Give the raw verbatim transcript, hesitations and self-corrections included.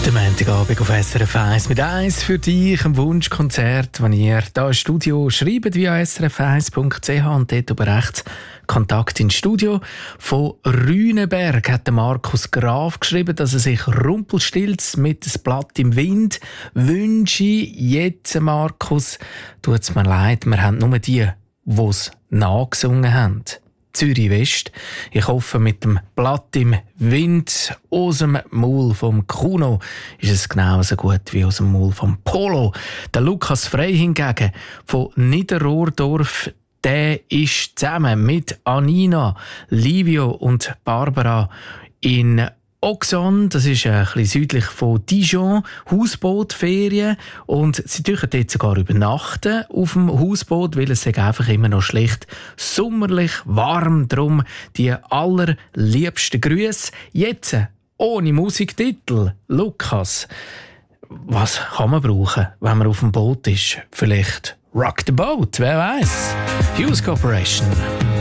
Der Montagabend auf S R F eins mit eins für dich, ein Wunschkonzert, wenn ihr hier im Studio schreibt via s r f eins punkt c h und dort oben rechts Kontakt ins Studio. Von Rüneberg hat der Markus Graf geschrieben, dass er sich rumpelstilz mit dem Blatt im Wind wünsche. Jetzt, Markus, tut es mir leid, wir haben nur die, die es nachgesungen haben. Zürich West. Ich hoffe, mit dem Blatt im Wind aus dem Maul vom Kuno ist es genauso gut wie aus dem Maul vom Polo. Der Lukas Frey hingegen von Niederrohrdorf, der ist zusammen mit Anina, Livio und Barbara in Auxonne, das ist ein bisschen südlich von Dijon, Hausbootferien, und sie dürfen dort sogar übernachten auf dem Hausboot, weil es einfach immer noch schlicht sommerlich warm. Darum die allerliebsten Grüße. Jetzt ohne Musiktitel. Lukas, was kann man brauchen, wenn man auf dem Boot ist? Vielleicht Rock the Boat, wer weiß? Hughes Corporation.